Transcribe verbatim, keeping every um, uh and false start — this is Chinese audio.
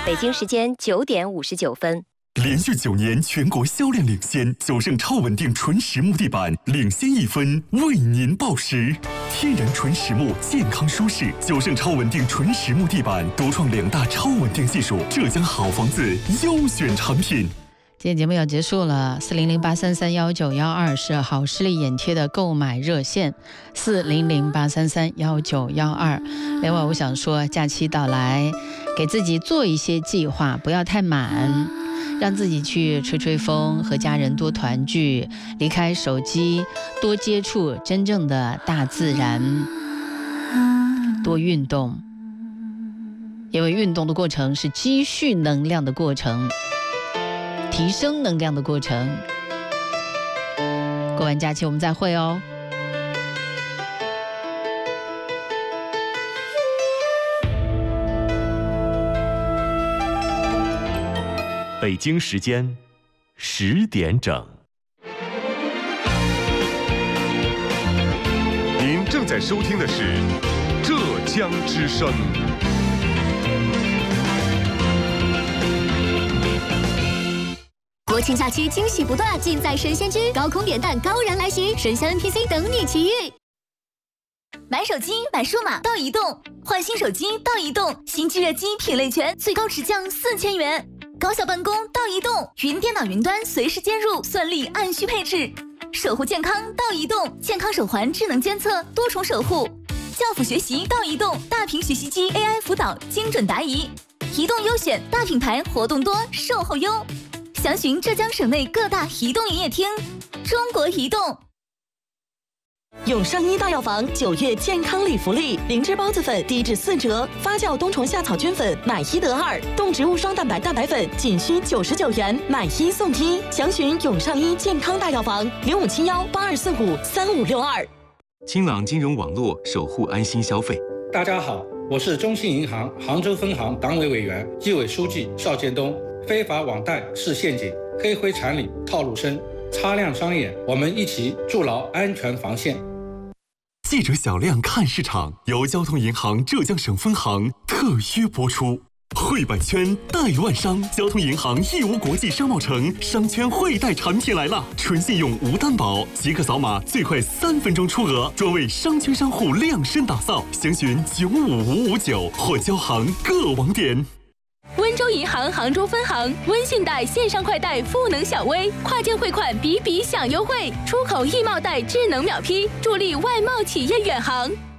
北京时间九点五十九分。 连续九年全国销量领先，九盛超稳定纯实木地板领先一分，为您报时。天然纯实木，健康舒适。九盛超稳定纯实木地板独创两大超稳定技术，浙江好房子优选产品。 今天节目要结束了，四零零八三三幺九幺二是好视力眼贴的购买热线，四零零八三三幺九幺二。另外，我想说，假期到来，给自己做一些计划，不要太满，让自己去吹吹风，和家人多团聚，离开手机，多接触真正的大自然，多运动，因为运动的过程是积蓄能量的过程。提升能量的过程。过完假期我们再会哦。 北京时间十点整。 您正在收听的是浙江之声。 国庆假期惊喜不断，尽在神仙居，高空点弹高燃来袭，神仙 N P C 等你奇遇。买手机买数码到移动，换新手机到移动，新机热机品类全，最高直降四千元。高效办公到移动，云电脑云端随时接入，算力按需配置。守护健康到移动，健康手环智能监测，多重守护。教辅学习到移动，大屏学习机 A I 辅导，精准答疑。移动优选大品牌，活动多，售后优。详询浙江省内各大移动营业厅。中国移动。 永尚一大药房九月健康礼福利，灵芝孢子粉低至四折，发酵冬虫夏草菌粉买一得二，动植物双蛋白蛋白粉仅需九十九元，买一送一。详询永尚一健康大药房零五七幺八二四五三五六二。 清朗金融网络，守护安心消费。 大家好，我是中信银行杭州分行党委委员、纪委书记邵建东。非法网贷是陷阱，黑灰产里套路深，擦亮双眼，我们一起筑牢安全防线。 记者小亮看市场由交通银行浙江省分行特约播出。汇百圈贷万商，交通银行义乌国际商贸城商圈汇贷产品来了，纯信用无担保，即刻扫码最快三分钟出额，专为商圈商户量身打造。详询九五五五九或交行各网点。 温州银行杭州分行温信贷线上快贷赋能小微，跨境汇款比比享优惠，出口易贸贷智能秒批，助力外贸企业远航。